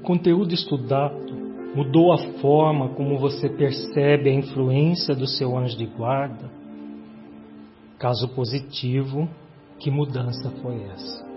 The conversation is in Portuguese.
conteúdo estudado mudou a forma como você percebe a influência do seu anjo de guarda? Caso positivo, que mudança foi essa?